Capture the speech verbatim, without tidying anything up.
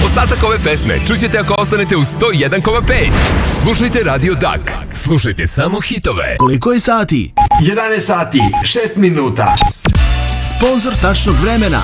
Ostatak ove pesme čućete ako ostanete u sto jedan zarez pet. Slušajte Radio Dak. Slušajte samo hitove. Koliko je sati? jedanaest sati, šest minuta. Sponzor tačnog vremena